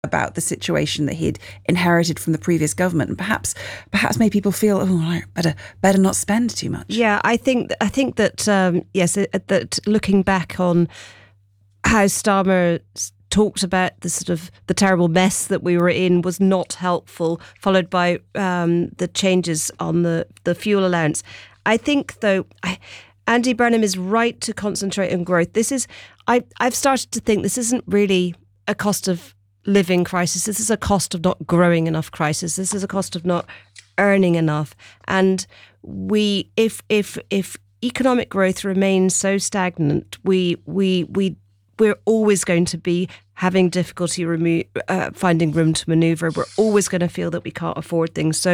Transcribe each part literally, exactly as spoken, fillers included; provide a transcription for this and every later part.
about the situation that he'd inherited from the previous government, and perhaps perhaps made people feel, oh, right, better better not spend too much. Yeah, I think I think that um, yes, that looking back on how Starmer talked about the sort of the terrible mess that we were in was not helpful, followed by um, the changes on the, the fuel allowance. I think, though, I, Andy Burnham is right to concentrate on growth. This is, I, I've started to think this isn't really a cost of living crisis. This is a cost of not growing enough crisis. This is a cost of not earning enough. And we, if if if economic growth remains so stagnant, we we we we're always going to be having difficulty remo- uh, finding room to manoeuvre. We're always going to feel that we can't afford things. So,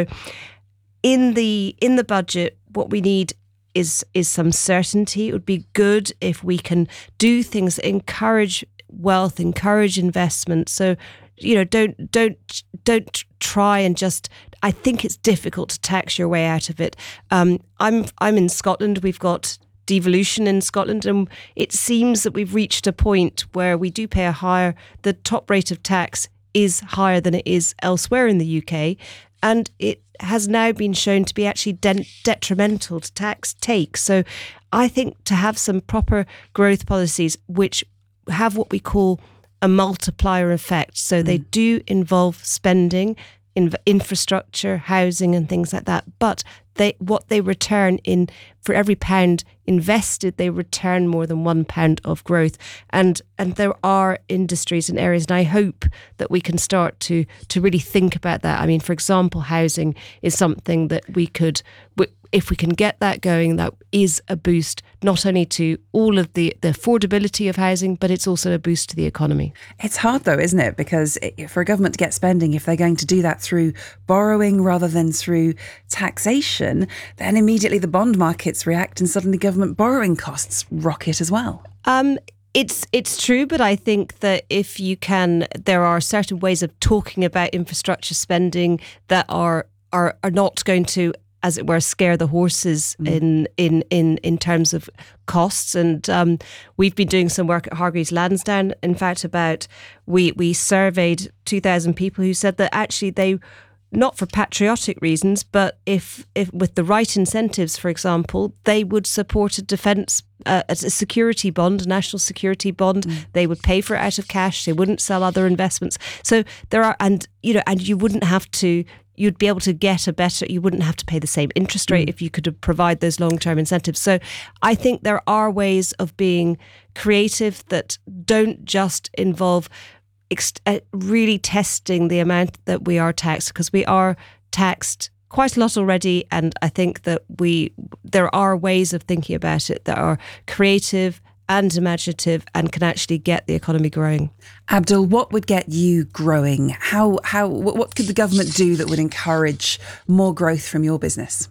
in the in the budget, what we need is is some certainty. It would be good if we can do things that encourage wealth, encourage investment. So, you know, don't don't don't try and just. I think it's difficult to tax your way out of it. Um, I'm I'm in Scotland. We've got devolution in Scotland, and it seems that we've reached a point where we do pay a higher. The top rate of tax is higher than it is elsewhere in the U K, and it has now been shown to be actually de- detrimental to tax take. So, I think to have some proper growth policies which have what we call a multiplier effect. So mm. they do involve spending, in infrastructure, housing and things like that. But they what they return in, for every pound invested, they return more than one pound of growth. And and there are industries and areas, and I hope that we can start to to really think about that. I mean, for example, housing is something that we could, if we can get that going, that is a boost not only to all of the, the affordability of housing, but it's also a boost to the economy. It's hard though, isn't it? Because for a government to get spending, if they're going to do that through borrowing rather than through taxation, then immediately the bond markets react and suddenly government borrowing costs rocket as well. Um, It's it's true, but I think that if you can, there are certain ways of talking about infrastructure spending that are are, are not going to, as it were, scare the horses mm. in, in in in terms of costs. And um, we've been doing some work at Hargreaves Lansdown, in fact, about, we, we surveyed two thousand people who said that actually they, not for patriotic reasons, but if, if with the right incentives, for example, they would support a defence, uh, a security bond, a national security bond. Mm. They would pay for it out of cash. They wouldn't sell other investments. So there are, and you know, and you wouldn't have to. You'd be able to get a better, you wouldn't have to pay the same interest rate mm. if you could provide those long-term incentives. So I think there are ways of being creative that don't just involve ex- uh, really testing the amount that we are taxed, because we are taxed quite a lot already. And I think that we there are ways of thinking about it that are creative and imaginative and can actually get the economy growing. Abdul, what would get you growing? How how what could the government do that would encourage more growth from your business?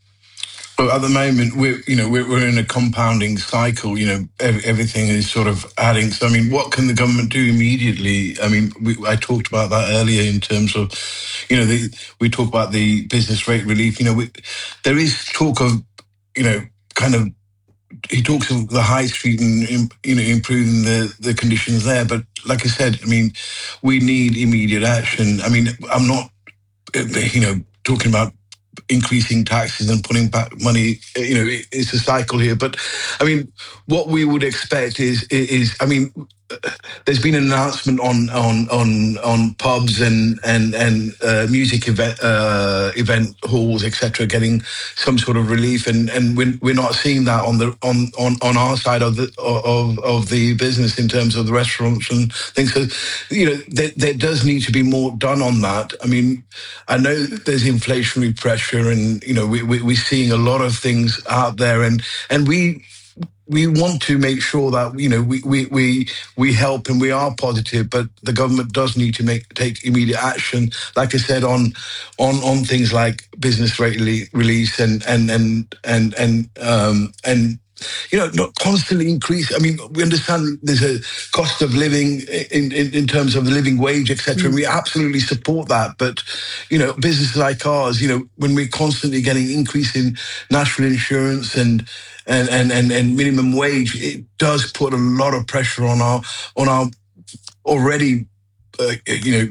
Well, at the moment, we're you know we're, we're in a compounding cycle. You know, every, everything is sort of adding. So, I mean, what can the government do immediately? I mean, we, I talked about that earlier in terms of, you know, the, we talk about the business rate relief. You know, we, there is talk of, you know, kind of. He talks of the high street and, you know, improving the, the conditions there. But like I said, I mean, we need immediate action. I mean, I'm not, you know, talking about increasing taxes and putting back money. You know, it's a cycle here. But I mean, what we would expect is, is I mean, there's been an announcement on on on on pubs and and and uh, music event uh, event halls, et cetera, getting some sort of relief, and and we're we're not seeing that on the on on on our side of the of of the business in terms of the restaurants and things. So, you know, there, there does need to be more done on that. I mean, I know there's inflationary pressure, and you know, we, we we're seeing a lot of things out there, and and we. We want to make sure that, you know, we, we, we, we help and we are positive, but the government does need to make take immediate action, like I said, on on on things like business rate release and and and and and um, and you know, not constantly increase. I mean, we understand there's a cost of living in in, in terms of the living wage, et cetera. Mm. And we absolutely support that. But, you know, businesses like ours, you know, when we're constantly getting increase in national insurance and and and and, and minimum wage, it does put a lot of pressure on our on our already, uh, you know,